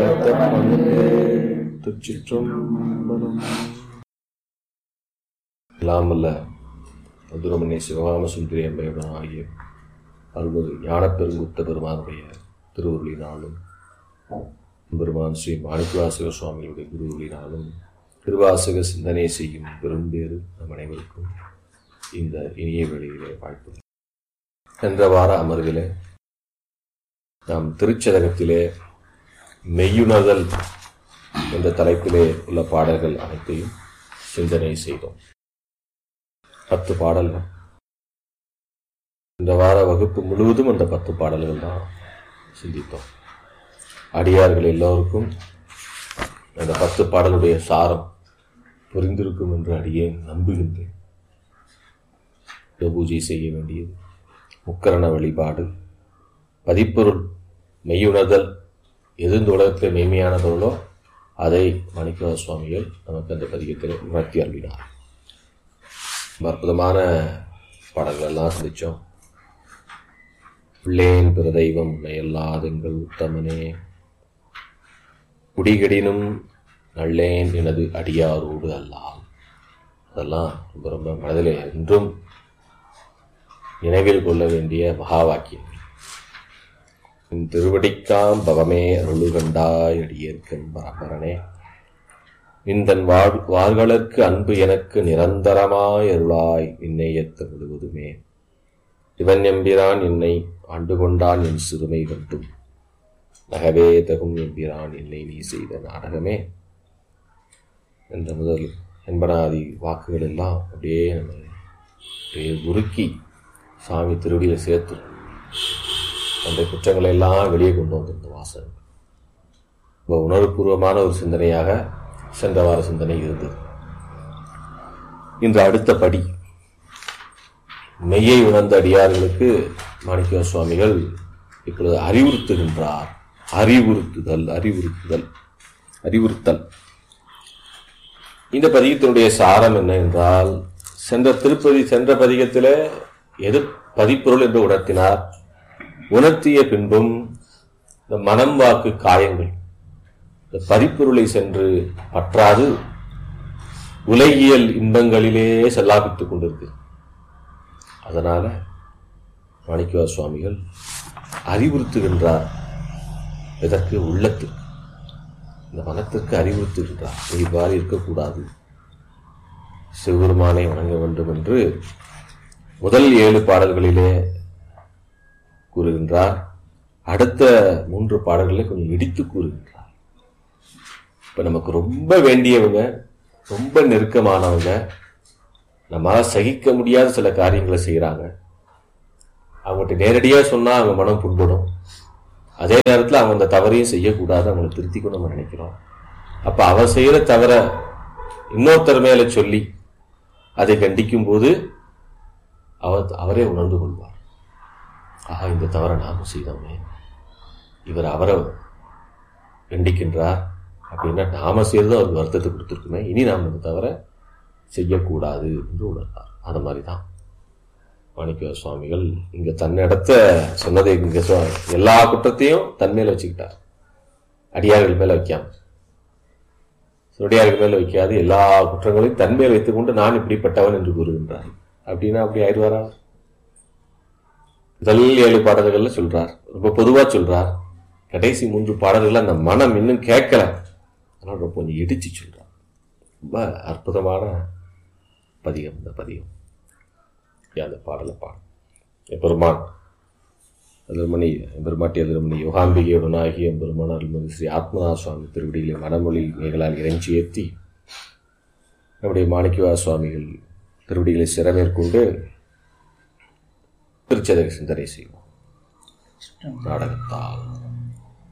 திருச்சிற்றம்பலம். எல்லாமல்ல மதுரமணி சிவகாம சுந்தரி அம்மையுடன் ஆகிய அருள்மிகு ஞானப்பெருங்குத்த பெருமானுடைய திருவுருளினாலும் பெருமான் ஸ்ரீ மாணிக்கவாசக சுவாமிகளுடைய குருவுளினாலும் திருவாசக சிந்தனை செய்யும் பெரும்பேறு நம் அனைவருக்கும் இந்த இனிய வேளையிலே வாழ்த்து. சென்ற வார அமர்விலே நாம் திருச்சதகத்திலே மெய்யுணர்தல் என்ற தலைப்பிலே உள்ள பாடல்கள் அனைத்தையும் சிந்தனை செய்தோம். 10 பாடல்கள். இந்த வார வகுப்பு முழுவதும் அந்த 10 பாடல்கள் தான் சிந்தித்தோம். அடியார்கள் எல்லோருக்கும் அந்த 10 பாடலுடைய சாரம் புரிந்திருக்கும் என்று அடியேன் நம்புகின்றேன். பூஜை செய்ய வேண்டியது, முக்கரண வழிபாடு, பதிப்பொருள் மெய்யுணர்தல், எது இந்த உலகத்தில் மெய்மையான பொருளோ அதை மாணிக்கவாசக சுவாமிகள் நமக்கு அந்த பதிகத்தில் உணர்த்தி அருளினார். அற்புதமான பாடல்கள் எல்லாம் சிந்திச்சோம். பிள்ளேன் பிற தெய்வம் உன்னையல்லாதெங்கள் உத்தமனே, குடிகடினும் நல்லேன் எனது அடியாரோடு அல்லால். அதெல்லாம் ரொம்ப ரொம்ப மனதிலே என்றும் நினைவில் கொள்ள வேண்டிய மகா வாக்கியம். திருவடிக்காம் பவமே அருளுகண்டாய் அடியேற்கன் பரம்பரனே, நின்றன் வார்களுக்கு அன்பு எனக்கு நிரந்தரமாய் அருளாய் நின்னையத்த முழுவதுமே. இவன் எம்பிரான் என்னை ஆண்டு கொண்டான் என் சிறுமை கண்டும், நகவே தகும் எம்பிரான் என்னை நீ செய்த நாடகமே என்ற முதல் என்பனாதி வாக்குகள் எல்லாம் அப்படியே உருக்கி சாமி திருவடியில சேர்த்து அந்த குற்றங்களை எல்லாம் வெளியே கொண்டு வந்திருந்த வாசகம் ரொம்ப உணர்வுபூர்வமான ஒரு சிந்தனையாக சென்ற வார சிந்தனை இருந்தது. இன்று அடுத்த படி மெய்யை உணர்ந்த அடியார்களுக்கு மாணிக்கவாசக சுவாமிகள் இப்பொழுது அறிவுறுத்துகின்றார். அறிவுறுத்தல். இந்த பதிகத்தினுடைய சாரம் என்ன என்றால், சென்ற பதிகத்திலே எது பதிப்பொருள் என்று உணர்த்தினார். உணர்த்திய பின்பும் இந்த மனம் வாக்கு காயங்கள் இந்த பதிப்பொருளை சென்று பற்றாது உலகியல் இன்பங்களிலே செல்லாபித்துக் கொண்டிருக்கு. அதனால மாணிக்கவாசக சுவாமிகள் அறிவுறுத்துகின்றார். இதற்கு உள்ளத்திற்கு, இந்த மனத்திற்கு அறிவுறுத்துகின்றார். இவ்வாறு இருக்கக்கூடாது, சிவபெருமானை வணங்க வேண்டும் என்று முதல் 7 பாடல்களிலே கூறுகின்றார். அடுத்த 3 பாடல்களை கொஞ்சம் இடித்து கூறுகின்றார். இப்ப நமக்கு ரொம்ப வேண்டியவங்க, ரொம்ப நெருக்கமானவங்க, நம்மளால சகிக்க முடியாத சில காரியங்களை செய்யறாங்க. அவங்ககிட்ட நேரடியா சொன்னா அவங்க மனம் புண்படும். அதே நேரத்தில் அவங்க அந்த தவறையும் செய்யக்கூடாது, அவங்களை திருத்திக்கும் நம்ம நினைக்கிறோம். அப்ப அவன் செய்யற தவற இன்னொருத்தர் மேல சொல்லி அதை கண்டிக்கும் போது அவரே உணர்ந்து கொள்வார். ஆஹா, இந்த தவறை நாமும் செய்தோமே, இவர் அவரை கண்டிக்கின்றார் அப்படின்னா நாம செய்யறது அவருக்கு வருத்தத்தை கொடுத்துருக்குமே, இனி நாம் இந்த தவறை செய்யக்கூடாது என்று உணர்ந்தார். அந்த மாதிரிதான் மாணிக்கவாசக சுவாமிகள் இங்க தன்னிடத்த சொன்னதை இங்க எல்லா குற்றத்தையும் தன் மேல வச்சுக்கிட்டார். அடியார்கள் மேல வைக்காம, அடியார்கள் மேல வைக்காது எல்லா குற்றங்களையும் தன் மேல் வைத்துக் கொண்டு நான் இப்படிப்பட்டவன் என்று கூறுகின்றார். அப்படின்னா அப்படி ஆயிடுவாரா? முதல் 7 பாடல்கள்ல சொல்றார், ரொம்ப பொதுவா சொல்றார். கடைசி 3 பாடல்கள் அந்த மனம் இன்னும் கேட்கல, அதனால ரொம்ப கொஞ்சம் இடிச்சு சொல்றார். ரொம்ப அற்புதமான பதிகம் இந்த பதிகம். அந்த பாடலை பெருமான் பெருமாட்டி அதிரமணி யோகாம்பிகையுடனாகிய பெருமான் அருள்மிகு ஸ்ரீ ஆத்மநாத சுவாமி திருவடியிலே மனமொழி மேகளால் இறைஞ்சி ஏற்றி நம்முடைய மாணிக்கவாசக சுவாமிகள் திருவடிகளை சிறமேற்கொண்டு திருச்சதக சிந்தனை செய்வோம் நாடகத்தால்.